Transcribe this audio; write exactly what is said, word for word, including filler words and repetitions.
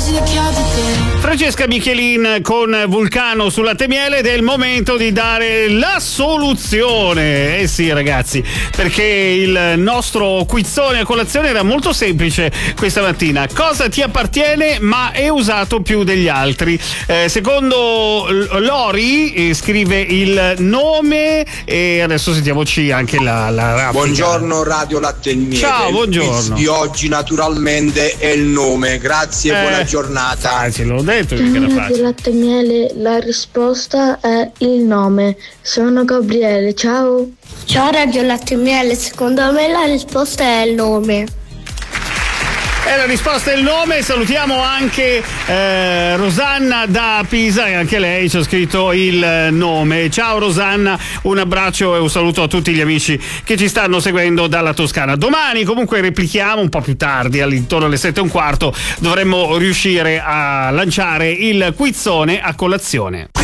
Francesca Michelin con Vulcano sul latte e miele ed è il momento di dare la soluzione. Eh sì ragazzi, perché il nostro quizzone a colazione era molto semplice questa mattina. Cosa ti appartiene ma è usato più degli altri? Eh, secondo Lori eh, scrive il nome e adesso sentiamoci anche la, la raffica. Buongiorno Radio Latte e Miele. Ciao, buongiorno. Il quiz di oggi naturalmente è il nome. Grazie e eh, buona giornata. Ah, ce l'ho detto che era Radio facile. Latte e Miele, la risposta è il nome. Sono Gabriele, ciao. Ciao Radio Latte e Miele, secondo me la risposta è il nome. E la risposta è il nome. Salutiamo anche eh, Rosanna da Pisa e anche lei ci ha scritto il nome. Ciao Rosanna, un abbraccio e un saluto a tutti gli amici che ci stanno seguendo dalla Toscana. Domani comunque replichiamo un po' più tardi, all'intorno alle sette e un quarto dovremmo riuscire a lanciare il quizzone a colazione.